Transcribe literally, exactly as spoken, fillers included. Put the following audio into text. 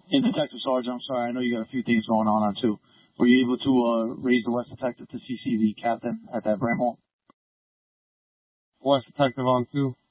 And Detective Sergeant, I'm sorry, I know you got a few things going on on too. Were you able to uh, raise the West Detective to C C the captain at that Bramhall? West Detective on two.